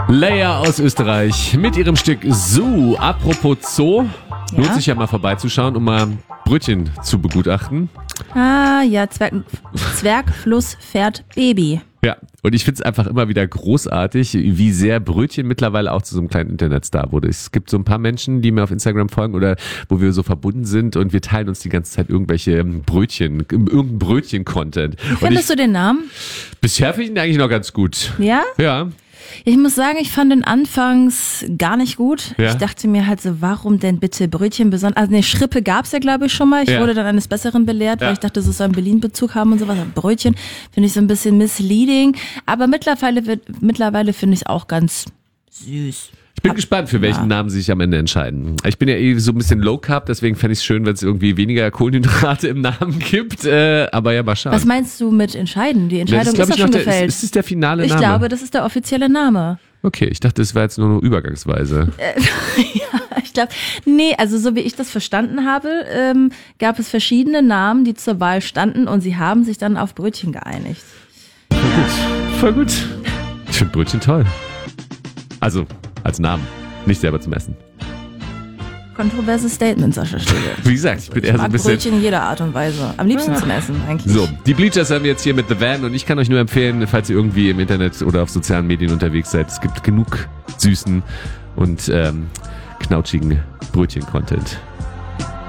Leia aus Österreich mit ihrem Stück Zoo. Apropos Zoo, lohnt sich ja mal vorbeizuschauen, um mal Brötchen zu begutachten. Ah ja, Zwergfluss fährt Baby. Ja, und ich finde es einfach immer wieder großartig, wie sehr Brötchen mittlerweile auch zu so einem kleinen Internetstar wurde. Es gibt so ein paar Menschen, die mir auf Instagram folgen oder wo wir so verbunden sind und wir teilen uns die ganze Zeit irgendeinen Brötchen-Content. Wie findest du den Namen? Bisher finde ich ihn eigentlich noch ganz gut. Ja? Ja. Ich muss sagen, ich fand den anfangs gar nicht gut. Ja. Ich dachte mir halt so, warum denn bitte Brötchen besonders? Also eine Schrippe gab's ja, glaube ich, schon mal. Ich wurde dann eines Besseren belehrt, weil ich dachte, das soll einen Berlin-Bezug haben und sowas. Brötchen finde ich so ein bisschen misleading. Aber mittlerweile finde ich es auch ganz süß. Ich bin gespannt, für welchen Namen sie sich am Ende entscheiden. Ich bin ja so ein bisschen Low Carb, deswegen fände ich es schön, wenn es irgendwie weniger Kohlenhydrate im Namen gibt. Aber ja, mal schauen. Was meinst du mit entscheiden? Die Entscheidung ist doch schon gefällt. Ist das der finale Name? Ich glaube, das ist der offizielle Name. Okay, ich dachte, das war jetzt nur übergangsweise. Ja, ich glaube, also so wie ich das verstanden habe, gab es verschiedene Namen, die zur Wahl standen und sie haben sich dann auf Brötchen geeinigt. Voll gut. Ich finde Brötchen toll. Also, als Namen, nicht selber zum Essen. Kontroverses Statement, Sascha Stege. Wie gesagt, ich bin eher so ein bisschen... Brötchen in jeder Art und Weise. Am liebsten zum Essen eigentlich. So, die Bleachers haben wir jetzt hier mit The Van und ich kann euch nur empfehlen, falls ihr irgendwie im Internet oder auf sozialen Medien unterwegs seid, es gibt genug süßen und knautschigen Brötchen-Content.